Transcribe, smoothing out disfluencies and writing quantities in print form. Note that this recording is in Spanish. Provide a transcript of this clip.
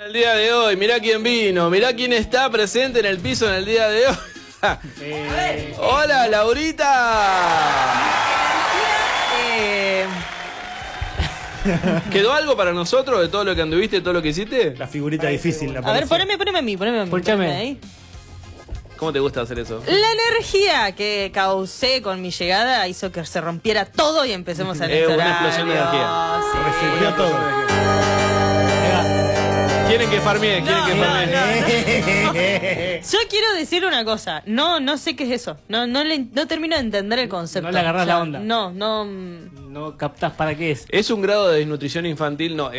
El día de hoy, mirá quién vino, mirá quién está presente en el piso en el día de hoy. Hola, Laurita. ¿Quedó algo para nosotros de todo lo que anduviste, de todo lo que hiciste? La figurita difícil. La A ver, poneme a mí. Ponchame. Ahí. ¿Cómo te gusta hacer eso? La energía que causé con mi llegada hizo que se rompiera todo y empecemos a Una explosión de energía. Sí. Reseteó todo. Quieren que farmee, quieren que farmee. Yo quiero decir una cosa, no sé qué es eso, no termino de entender el concepto. No le agarrás la onda. No No captás para qué es. ¿Es un grado de desnutrición infantil? No.